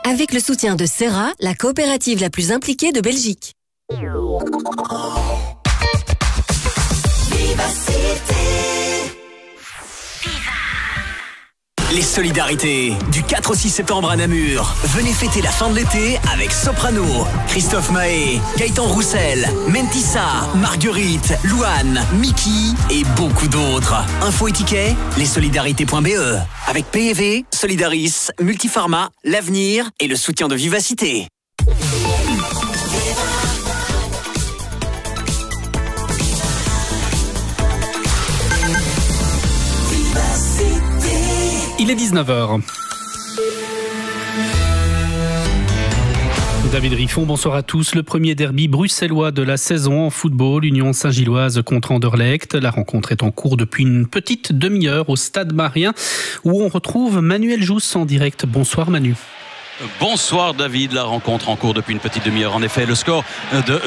avec le soutien de Serra, la coopérative la plus impliquée de Belgique. Les solidarités du 4 au 6 septembre à Namur. Venez fêter la fin de l'été avec Soprano, Christophe Mahé, Gaëtan Roussel, Mentissa, Marguerite, Louane, Mickey et beaucoup d'autres. Info et tickets, lessolidarités.be. Avec PEV, Solidaris, Multiformat, l'avenir et le soutien de Vivacité. Il est 19h. David Riffon, bonsoir à tous. Le premier derby bruxellois de la saison en football, Union Saint-Gilloise contre Anderlecht. La rencontre est en cours depuis une petite demi-heure au Stade Marien où on retrouve Manuel Jousse en direct. Bonsoir Manu. Bonsoir David, la rencontre en cours depuis une petite demi-heure. En effet, le score de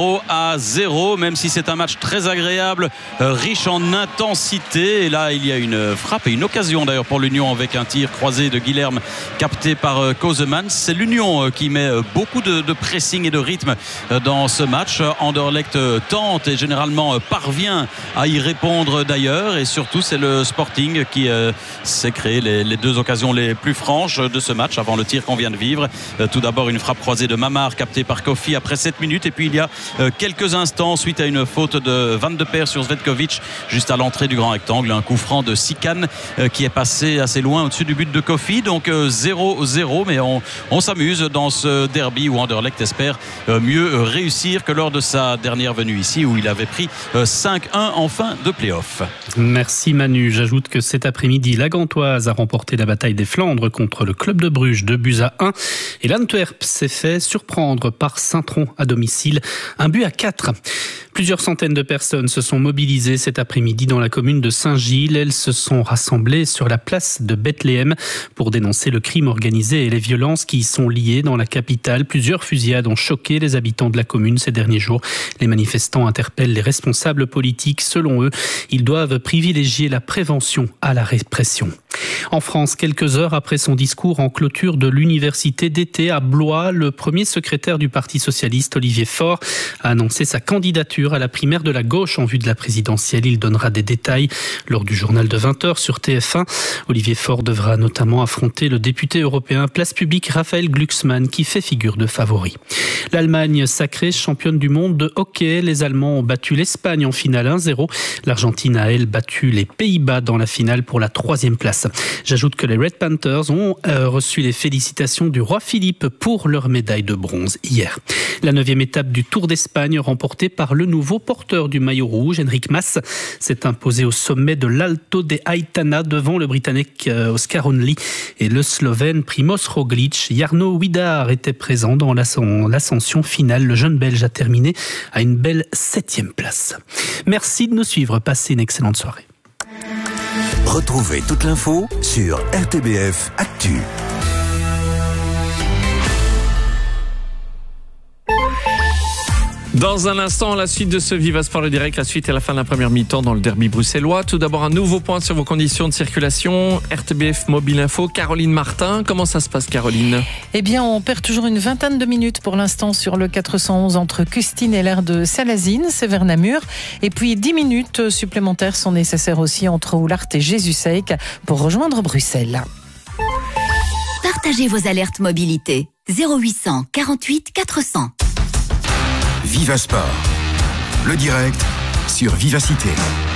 0-0, même si c'est un match très agréable, riche en intensité. Et là, il y a une frappe et une occasion d'ailleurs pour l'Union avec un tir croisé de Guilherme capté par Kozeman. C'est l'Union qui met beaucoup de pressing et de rythme dans ce match. Anderlecht tente et généralement parvient à y répondre d'ailleurs. Et surtout, c'est le Sporting qui s'est créé les deux occasions les plus franches de ce match avant le tir qu'on vient de vivre. Tout d'abord une frappe croisée de Mamar captée par Kofi après 7 minutes et puis il y a quelques instants suite à une faute de Van de Peer sur Zvetkovic juste à l'entrée du grand rectangle, un coup franc de Sikan qui est passé assez loin au-dessus du but de Kofi. Donc 0-0, mais on s'amuse dans ce derby où Anderlecht espère mieux réussir que lors de sa dernière venue ici où il avait pris 5-1 en fin de play-off. Merci Manu. J'ajoute que cet après-midi, la Gantoise a remporté la bataille des Flandres contre le club de Bruges, 2-1. Et l'Antwerp s'est fait surprendre par Saint-Tron à domicile, 1-4. Plusieurs centaines de personnes se sont mobilisées cet après-midi dans la commune de Saint-Gilles. Elles se sont rassemblées sur la place de Bethléem pour dénoncer le crime organisé et les violences qui y sont liées dans la capitale. Plusieurs fusillades ont choqué les habitants de la commune ces derniers jours. Les manifestants interpellent les responsables politiques. Selon eux, ils doivent privilégier la prévention à la répression. En France, quelques heures après son discours en clôture de l'université d'été à Blois, le premier secrétaire du Parti socialiste, Olivier Faure, a annoncé sa candidature à la primaire de la gauche en vue de la présidentielle. Il donnera des détails lors du journal de 20h sur TF1. Olivier Faure devra notamment affronter le député européen Place Publique Raphaël Glucksmann qui fait figure de favori. L'Allemagne sacrée championne du monde de hockey. Les Allemands ont battu l'Espagne en finale 1-0. L'Argentine a, elle, battu les Pays-Bas dans la finale pour la 3e place. J'ajoute que les Red Panthers ont reçu les félicitations du roi Philippe pour leur médaille de bronze hier. La 9e étape du Tour d'Espagne remportée par le nouveau porteur du maillot rouge, Enric Mas, s'est imposé au sommet de l'Alto de Aitana devant le Britannique Oscar Onley et le Slovène Primoz Roglic. Jarno Widar était présent dans l'ascension finale. Le jeune Belge a terminé à une belle 7e place. Merci de nous suivre. Passez une excellente soirée. Retrouvez toute l'info sur RTBF Actu. Dans un instant, la suite de ce Viva Sport le direct, la suite et la fin de la première mi-temps dans le derby bruxellois. Tout d'abord, un nouveau point sur vos conditions de circulation. RTBF Mobile Info, Caroline Martin. Comment ça se passe, Caroline ? Eh bien, on perd toujours une vingtaine de minutes pour l'instant sur le 411 entre Custine et l'aire de Salazine, c'est vers Namur. Et puis 10 minutes supplémentaires sont nécessaires aussi entre Oulart et Jésus-Seik pour rejoindre Bruxelles. Partagez vos alertes mobilité. 0800 48 400. Viva Sport, le direct sur Vivacité.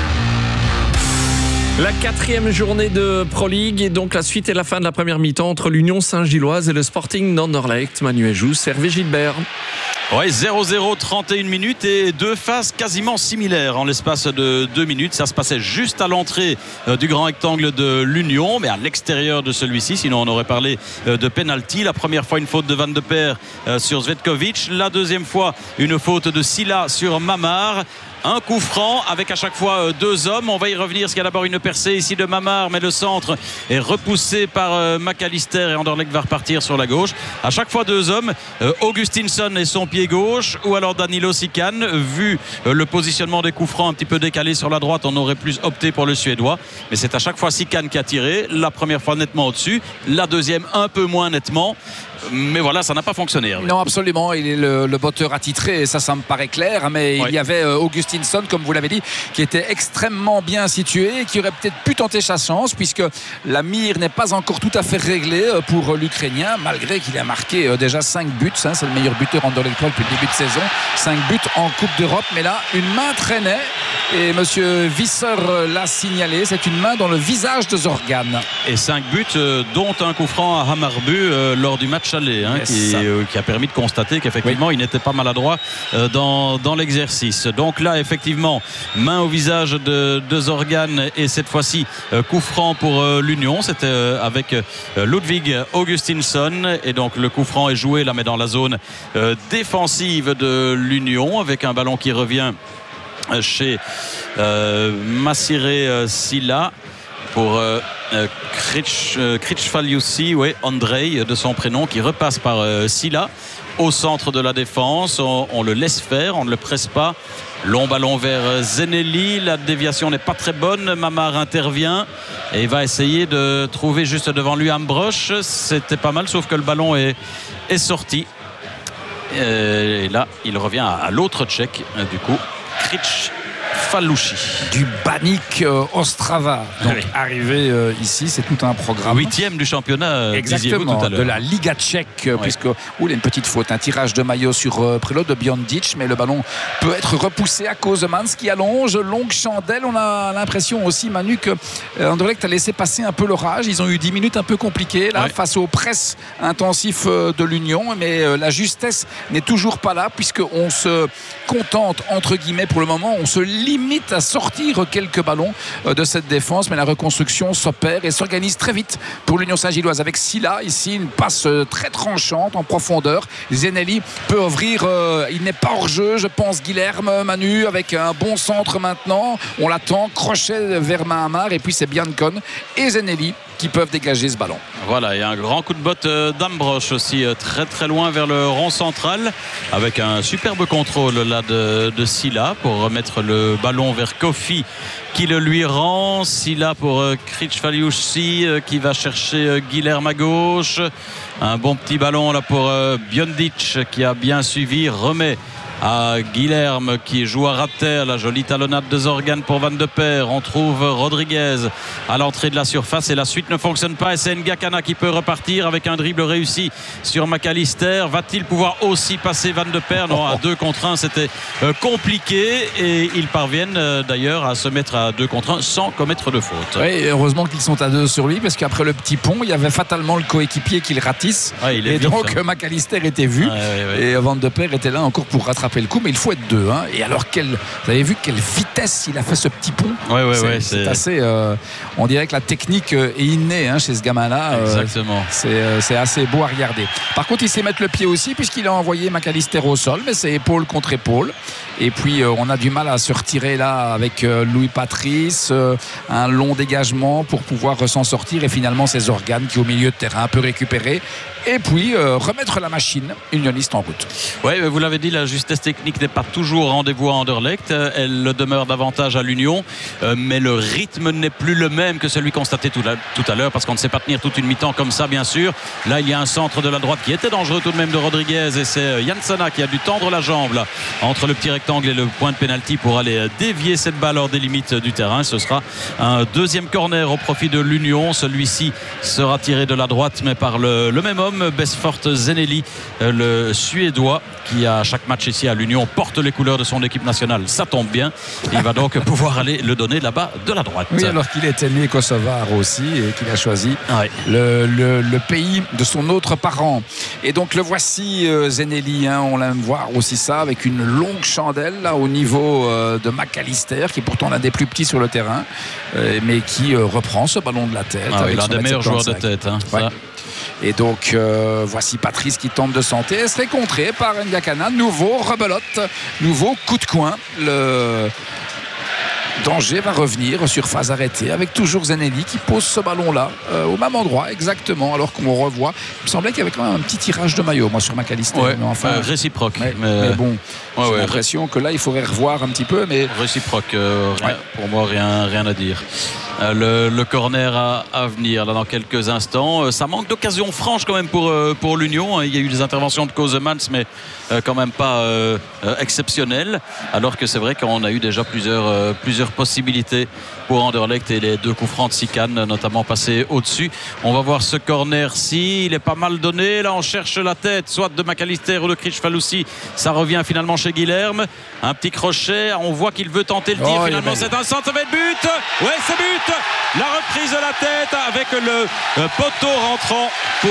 La 4e journée de Pro League et donc la suite et la fin de la première mi-temps entre l'Union Saint-Gilloise et le Sporting d'Anderlecht. Manuel Jousse, Hervé Gilbert. Ouais, 0-0, 31 minutes et deux phases quasiment similaires en l'espace de 2 minutes. Ça se passait juste à l'entrée du grand rectangle de l'Union, mais à l'extérieur de celui-ci. Sinon, on aurait parlé de penalty. La première fois, une faute de Van de Peer sur Zvetkovic. La deuxième fois, une faute de Silla sur Mamar. Un coup franc avec à chaque fois 2 hommes. On va y revenir parce qu'il y a d'abord une percée ici de Mamar, mais le centre est repoussé par McAllister et Anderlecht va repartir sur la gauche. À chaque fois 2 hommes. Augustinsson et son pied gauche ou alors Danilo Sikan. Vu le positionnement des coups francs un petit peu décalé sur la droite, on aurait plus opté pour le Suédois. Mais c'est à chaque fois Sikan qui a tiré. La première fois nettement au-dessus. La deuxième un peu moins nettement. mais voilà, ça n'a pas fonctionné. Non, absolument. Il est le botteur attitré, et ça me paraît clair. Mais il y avait Augustinsson, comme vous l'avez dit, qui était extrêmement bien situé et qui aurait peut-être pu tenter sa chance, puisque la mire n'est pas encore tout à fait réglée pour l'Ukrainien, malgré qu'il a marqué déjà 5 buts. C'est le meilleur buteur Anderlecht depuis le début de saison. 5 buts en Coupe d'Europe. Mais là, une main traînait. Et monsieur Visser l'a signalé. C'est une main dans le visage de Zorgan. Et 5 buts, dont un coup franc à Hammarby lors du match aller, qui a permis de constater qu'effectivement il n'était pas maladroit dans l'exercice. Donc là, effectivement, main au visage de Zorgan, et cette fois-ci coup franc pour l'Union. C'était avec Ludwig Augustinsson, et donc le coup franc est joué là, mais dans la zone défensive de l'Union, avec un ballon qui revient chez Massiré Silla pour Kricfaliusi, Andrei de son prénom, qui repasse par Silla au centre de la défense. On le laisse faire, on ne le presse pas. Long ballon vers Zenelli, la déviation n'est pas très bonne. Mamar intervient et va essayer de trouver juste devant lui Ambrosch. C'était pas mal, sauf que le ballon est sorti. Et là, il revient à l'autre Tchèque, du coup, Kricfaliusi. Du Baník Ostrava. Donc arrivé ici, c'est tout un programme. 8e du championnat, exactement, tout à l'heure. de la Liga tchèque, puisque il y a une petite faute, un tirage de maillot sur Prelot de Biondic, mais le ballon peut être repoussé à cause de Mans qui allonge, longue chandelle. On a l'impression aussi, Manu, que Anderlecht a laissé passer un peu l'orage. Ils ont eu 10 minutes un peu compliquées là, face aux presses intensifs de l'Union, mais la justesse n'est toujours pas là, puisqu'on se contente, entre guillemets, pour le moment, on se limite à sortir quelques ballons de cette défense, mais la reconstruction s'opère et s'organise très vite pour l'Union Saint-Gilloise, avec Silla ici, une passe très tranchante en profondeur. Zenelli peut ouvrir, il n'est pas hors jeu, je pense. Guilherme, Manu, avec un bon centre maintenant, on l'attend, crochet vers Mahamar, et puis c'est Biancon et Zenelli qui peuvent dégager ce ballon. Voilà, et un grand coup de botte d'Ambrosch aussi, très très loin vers le rond central, avec un superbe contrôle là de Silla pour remettre le ballon vers Kofi, qui le lui rend. Silla pour Kricfaliusi, qui va chercher Guilherme à gauche. Un bon petit ballon là pour Biondic, qui a bien suivi, remet à Guilherme qui joue à ras de terre. La jolie talonnade de Zorgan pour Van de Peer. On trouve Rodriguez à l'entrée de la surface et la suite ne fonctionne pas, et c'est Ngakana qui peut repartir avec un dribble réussi sur McAllister. Va-t-il pouvoir aussi passer Van de Peer? Non, à 2 contre 1 c'était compliqué, et ils parviennent d'ailleurs à se mettre à 2 contre 1 sans commettre de faute. Oui, heureusement qu'ils sont à 2 sur lui, parce qu'après le petit pont il y avait fatalement le coéquipier qui le ratisse, et donc McAllister était vu, et Van de Peer était là encore pour rattraper le coup, mais il faut être 2 hein. Et alors vous avez vu quelle vitesse il a fait ce petit pont. C'est assez on dirait que la technique est innée chez ce gamin là. Exactement. C'est assez beau à regarder. Par contre il sait mettre le pied aussi, puisqu'il a envoyé McAllister au sol, mais c'est épaule contre épaule, et puis on a du mal à se retirer là avec Louis Patrice, un long dégagement pour pouvoir s'en sortir, et finalement c'est Zorgan qui au milieu de terrain peut récupérer et puis remettre la machine unioniste en route. Oui, vous l'avez dit, la justesse technique n'est pas toujours au rendez-vous à Anderlecht. Elle demeure davantage à l'Union, mais le rythme n'est plus le même que celui constaté tout à l'heure, parce qu'on ne sait pas tenir toute une mi-temps comme ça, bien sûr. Là, il y a un centre de la droite qui était dangereux tout de même de Rodriguez, et c'est Jansana qui a dû tendre la jambe là, entre le petit rectangle et le point de pénalty pour aller dévier cette balle hors des limites du terrain. Ce sera un deuxième corner au profit de l'Union. Celui-ci sera tiré de la droite, mais par le même homme, Besfort Zenelli, le Suédois, qui à chaque match ici à l'Union porte les couleurs de son équipe nationale. Ça tombe bien, il va donc pouvoir aller le donner là-bas de la droite. Oui, alors qu'il était né kosovar aussi, et qu'il a choisi le pays de son autre parent. Et donc le voici, Zenelli, on l'aime voir aussi ça, avec une longue chandelle là au niveau de McAllister, qui est pourtant l'un des plus petits sur le terrain, mais qui reprend ce ballon de la tête. L'un des meilleurs joueurs de tête. Ça. Et donc voici Patrice qui tente de santé, elle serait contrée par Ngakana. Nouveau rebelote, nouveau coup de coin. Le danger va revenir sur phase arrêtée, avec toujours Zenelli qui pose ce ballon là au même endroit exactement, alors qu'on revoit, il me semblait qu'il y avait quand même un petit tirage de maillot moi sur McAllister, mais enfin réciproque, mais bon, j'ai l'impression que là il faudrait revoir un petit peu, mais réciproque, pour moi rien à dire. le corner à venir là dans quelques instants. Ça manque d'occasion franche quand même pour l'Union. Il y a eu des interventions de Kosemans, mais quand même pas exceptionnelles. Alors que c'est vrai qu'on a eu déjà plusieurs possibilités pour Anderlecht et les 2 coups francs de Sican notamment passés au-dessus. On va voir ce corner-ci. Il est pas mal donné. Là, on cherche la tête, soit de McAllister ou de Kricfalusi. Ça revient finalement chez Guilherme. Un petit crochet. On voit qu'il veut tenter le tir. Finalement, c'est un centre. Ça va être but. Ouais, c'est but. La reprise de la tête avec le poteau rentrant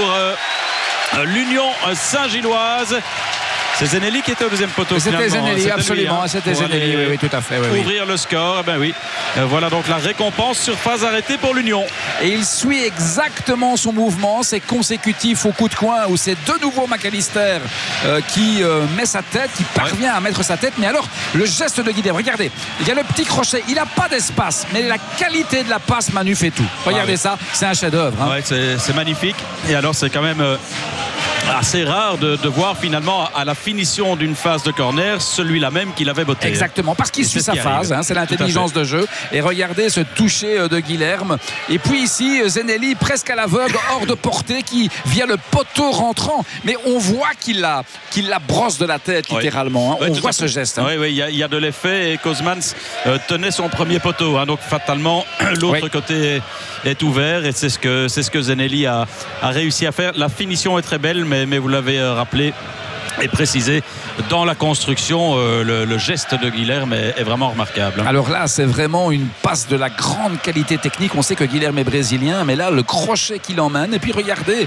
pour l'Union Saint-Gilloise. C'est Zenelli qui était au deuxième poteau. C'était Zenelli, absolument. Lui, c'était Zenelli, oui, tout à fait. Oui, ouvrir le score, ben oui. Voilà donc la récompense sur phase arrêtée pour l'Union. Et il suit exactement son mouvement. C'est consécutif au coup de coin où c'est de nouveau McAllister qui met sa tête, qui parvient à mettre sa tête. Mais alors, le geste de Guilherme, regardez, il y a le petit crochet. Il n'a pas d'espace, mais la qualité de la passe, Manu fait tout. Regardez ça, c'est un chef-d'œuvre. Hein. Ouais, c'est magnifique. Et alors, c'est quand même assez rare de voir finalement à la finition d'une phase de corner celui-là même qu'il avait botté. Exactement, parce qu'il suit sa phase, hein, c'est l'intelligence de jeu. Et regardez ce toucher de Guilherme. Et puis ici, Zenelli presque à l'aveugle, hors de portée, qui via le poteau rentrant. Mais on voit qu'il la brosse de la tête littéralement. Hein. On voit ce geste. Hein. Oui, il y a de l'effet. Et Kosemans tenait son premier poteau. Hein, donc fatalement, l'autre côté est ouvert. Et c'est ce que Zenelli a réussi à faire. La finition est très belle, mais vous l'avez rappelé et précisé dans la construction, le geste de Guilherme est vraiment remarquable. Alors là, c'est vraiment une passe de la grande qualité technique. On sait que Guilherme est brésilien, mais là, le crochet qu'il emmène. Et puis regardez,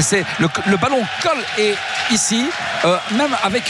le ballon colle. Et ici, même avec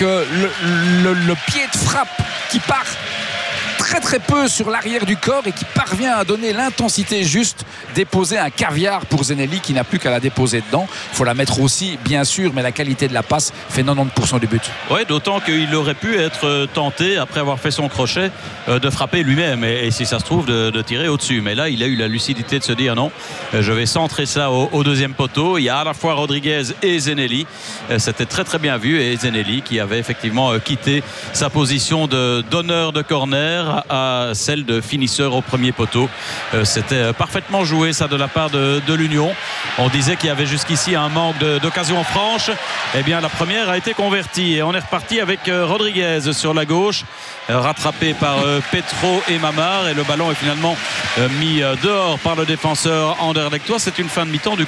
le pied de frappe qui part très très peu sur l'arrière du corps et qui parvient à donner l'intensité juste, déposer un caviar pour Zenelli qui n'a plus qu'à la déposer dedans. Il faut la mettre aussi, bien sûr, mais la qualité de la passe fait 90% du but. Oui, d'autant qu'il aurait pu être tenté, après avoir fait son crochet, de frapper lui-même et si ça se trouve, de tirer au-dessus. Mais là, il a eu la lucidité de se dire non, je vais centrer ça au deuxième poteau. Il y a à la fois Rodriguez et Zenelli. C'était très très bien vu et Zenelli qui avait effectivement quitté sa position d'honneur de corner à celle de finisseur au premier poteau. C'était parfaitement joué ça de la part de l'Union. On disait qu'il y avait jusqu'ici un manque d'occasion franche. Eh bien la première a été convertie et on est reparti avec Rodriguez sur la gauche, rattrapé par Petro et Mamar, et le ballon est finalement mis dehors par le défenseur anderlechtois. C'est une fin de mi-temps du